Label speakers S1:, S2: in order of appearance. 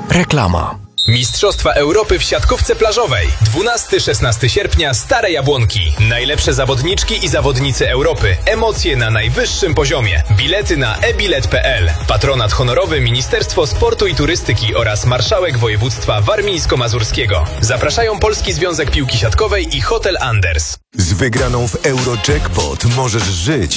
S1: Reklama.
S2: Mistrzostwa Europy w siatkówce plażowej. 12-16 sierpnia, Stare Jabłonki. Najlepsze zawodniczki i zawodnicy Europy. Emocje na najwyższym poziomie. Bilety na ebilet.pl. Patronat honorowy Ministerstwo Sportu i Turystyki oraz Marszałek Województwa Warmińsko-Mazurskiego. Zapraszają Polski Związek Piłki Siatkowej i Hotel Anders.
S3: Z wygraną w Eurojackpot możesz żyć